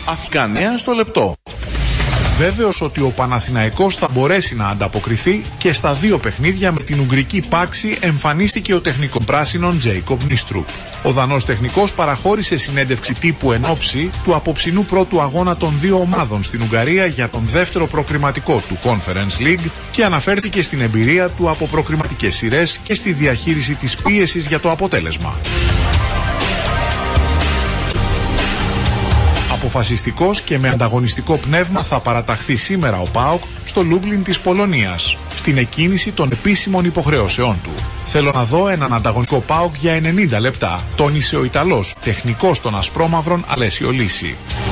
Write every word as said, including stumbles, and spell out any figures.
Αθηνικά νέα στο λεπτό. Βέβαιος ότι ο Παναθηναϊκός θα μπορέσει να ανταποκριθεί και στα δύο παιχνίδια με την Ουγγρική Πάξη εμφανίστηκε ο τεχνικός πράσινων Τζέικοπ Νίστρουπ. Ο Δανός τεχνικός παραχώρησε συνέντευξη τύπου εν ώψη του απόψινού πρώτου αγώνα των δύο ομάδων στην Ουγγαρία για τον δεύτερο προκριματικό του Conference League και αναφέρθηκε στην εμπειρία του από προκριματικές σειρές και στη διαχείριση της πίεσης για το αποτέλεσμα. Αποφασιστικός και με ανταγωνιστικό πνεύμα θα παραταχθεί σήμερα ο ΠΑΟΚ στο Λούμπλιν της Πολωνίας, στην εκκίνηση των επίσημων υποχρεώσεών του. Θέλω να δω έναν ανταγωνιστικό ΠΑΟΚ για ενενήντα λεπτά, τόνισε ο Ιταλός, τεχνικός των Ασπρόμαυρων Αλέσιο Λύση.